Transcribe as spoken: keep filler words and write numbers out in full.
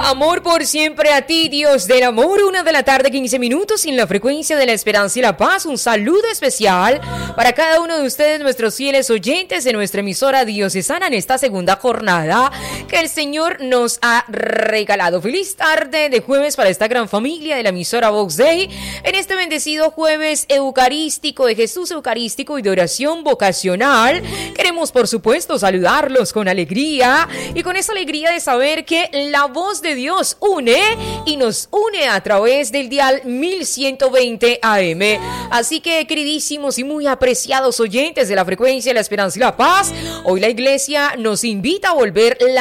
Amor por siempre a ti, Dios del amor. Una de la tarde, quince minutos, en la frecuencia de la esperanza y la paz. Un saludo especial para cada uno de ustedes, nuestros fieles oyentes de nuestra emisora diocesana en esta segunda jornada que el Señor nos ha regalado. Feliz tarde de jueves para esta gran familia de la emisora Vox Dei en este bendecido jueves eucarístico de Jesús eucarístico y de oración vocacional. Queremos, por supuesto, saludarlos con alegría y con esa alegría de saber que la voz de Dios une y nos une a través del dial mil ciento veinte A M. Así que, queridísimos y muy apreciados oyentes de la frecuencia de la esperanza y la paz, hoy la iglesia nos invita a volver la